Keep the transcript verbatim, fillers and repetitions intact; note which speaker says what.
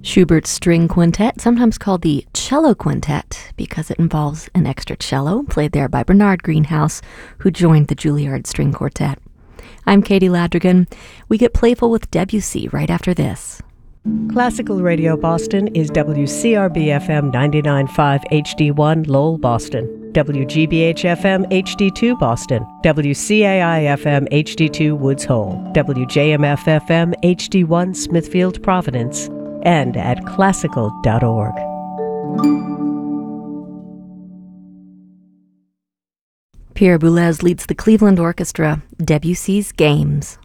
Speaker 1: Schubert's String Quintet, sometimes called the Cello Quintet because it involves an extra cello, played there by Bernard Greenhouse, who joined the Juilliard String Quartet. I'm Katie Ladrigan. We get playful with Debussy right after this.
Speaker 2: Classical Radio Boston is W C R B F M ninety-nine point five H D one Lowell, Boston, W G B H F M H D two Boston, W C A I F M H D two Woods Hole, W J M F F M H D one Smithfield, Providence, and at classical dot org.
Speaker 1: Pierre Boulez leads the Cleveland Orchestra, Debussy's Games.